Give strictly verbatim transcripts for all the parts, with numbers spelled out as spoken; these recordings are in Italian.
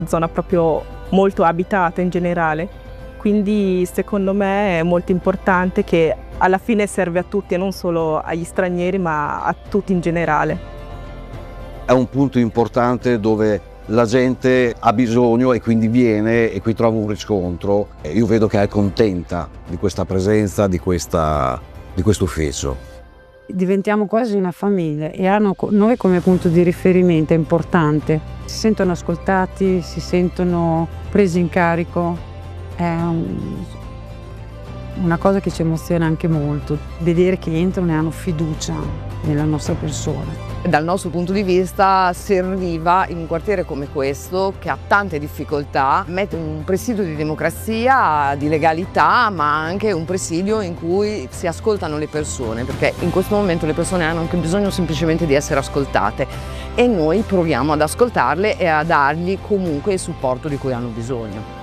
zona proprio molto abitata in generale, quindi secondo me è molto importante che alla fine serve a tutti e non solo agli stranieri ma a tutti in generale. È un punto importante dove la gente ha bisogno e quindi viene e qui trova un riscontro. Io vedo che è contenta di questa presenza, di, questa, di questo ufficio. Diventiamo quasi una famiglia e hanno noi come punto di riferimento è importante. Si sentono ascoltati, si sentono presi in carico. È un, una cosa che ci emoziona anche molto, vedere che entrano e hanno fiducia nella nostra persona. Dal nostro punto di vista serviva in un quartiere come questo, che ha tante difficoltà, mettere un presidio di democrazia, di legalità, ma anche un presidio in cui si ascoltano le persone, perché in questo momento le persone hanno anche bisogno semplicemente di essere ascoltate e noi proviamo ad ascoltarle e a dargli comunque il supporto di cui hanno bisogno.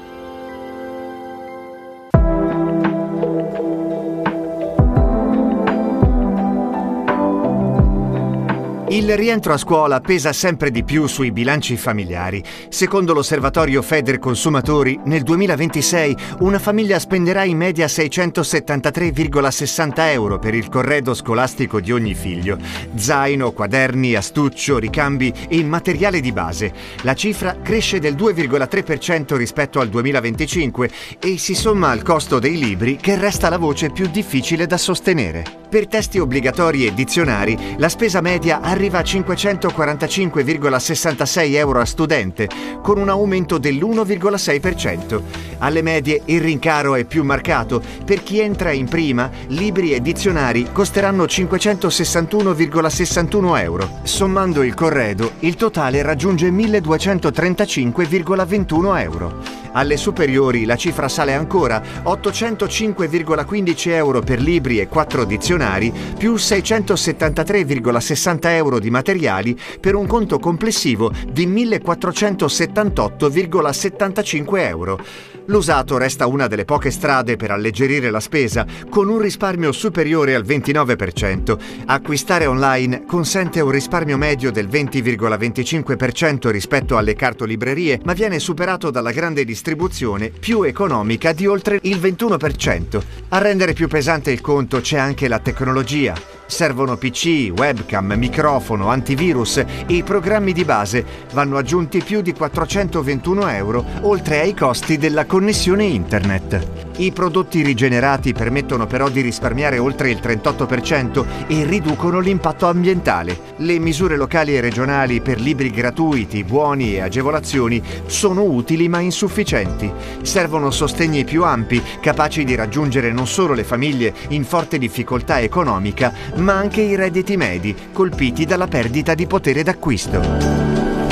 Il rientro a scuola pesa sempre di più sui bilanci familiari. Secondo l'osservatorio Federconsumatori, nel duemilaventisei una famiglia spenderà in media seicentosettantatré virgola sessanta euro per il corredo scolastico di ogni figlio. Zaino, quaderni, astuccio, ricambi e materiale di base. La cifra cresce del due virgola tre per cento rispetto al duemilaventicinque e si somma al costo dei libri, che resta la voce più difficile da sostenere. Per testi obbligatori e dizionari, la spesa media arriva a cinquecentoquarantacinque virgola sessantasei euro a studente, con un aumento dell'uno virgola sei per cento. Alle medie il rincaro è più marcato. Per chi entra in prima, libri e dizionari costeranno cinquecentosessantuno virgola sessantuno euro. Sommando il corredo, il totale raggiunge milleduecentotrentacinque virgola ventuno euro. Alle superiori la cifra sale ancora, ottocentocinque virgola quindici euro per libri e quattro dizionari, più seicentosettantatré virgola sessanta euro di materiali, per un conto complessivo di millequattrocentosettantotto virgola settantacinque euro. L'usato resta una delle poche strade per alleggerire la spesa, con un risparmio superiore al ventinove per cento. Acquistare online consente un risparmio medio del venti virgola venticinque per cento rispetto alle cartolibrerie, ma viene superato dalla grande distribuzione, più economica, di oltre il ventuno per cento. A rendere più pesante il conto c'è anche la tecnologia. Servono P C, webcam, microfono, antivirus e i programmi di base. Vanno aggiunti più di quattrocentoventuno euro, oltre ai costi della connessione internet. I prodotti rigenerati permettono però di risparmiare oltre il trentotto per cento e riducono l'impatto ambientale. Le misure locali e regionali per libri gratuiti, buoni e agevolazioni sono utili ma insufficienti. Servono sostegni più ampi, capaci di raggiungere non solo le famiglie in forte difficoltà economica, ma anche i redditi medi, colpiti dalla perdita di potere d'acquisto.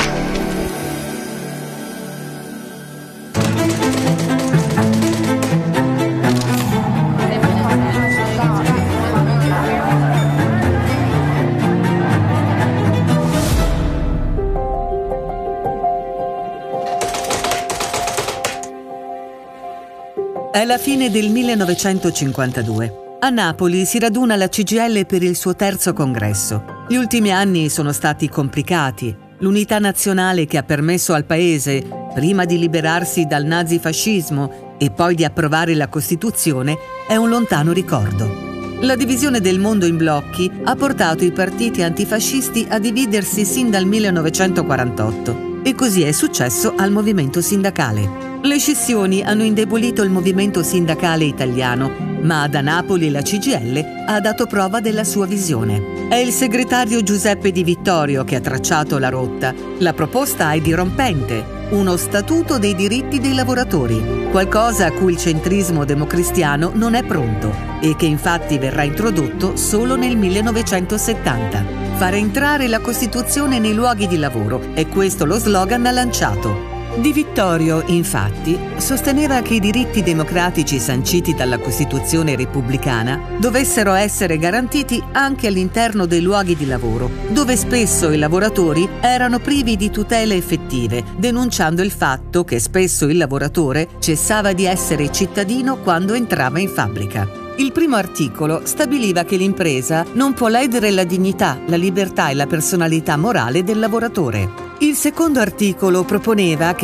È la fine del millenovecentocinquantadue. A Napoli si raduna la C G I L per il suo terzo congresso. Gli ultimi anni sono stati complicati. L'unità nazionale che ha permesso al paese, prima di liberarsi dal nazifascismo e poi di approvare la Costituzione, è un lontano ricordo. La divisione del mondo in blocchi ha portato i partiti antifascisti a dividersi sin dal millenovecentoquarantotto e così è successo al movimento sindacale. Le scissioni hanno indebolito il movimento sindacale italiano, ma da Napoli la C G I L ha dato prova della sua visione. È il segretario Giuseppe Di Vittorio che ha tracciato la rotta. La proposta è dirompente, uno statuto dei diritti dei lavoratori, qualcosa a cui il centrismo democristiano non è pronto e che infatti verrà introdotto solo nel millenovecentosettanta. Fare entrare la Costituzione nei luoghi di lavoro, è questo lo slogan lanciato. Di Vittorio, infatti, sosteneva che i diritti democratici sanciti dalla Costituzione repubblicana dovessero essere garantiti anche all'interno dei luoghi di lavoro, dove spesso i lavoratori erano privi di tutele effettive, denunciando il fatto che spesso il lavoratore cessava di essere cittadino quando entrava in fabbrica. Il primo articolo stabiliva che l'impresa non può ledere la dignità, la libertà e la personalità morale del lavoratore. Il secondo articolo proponeva che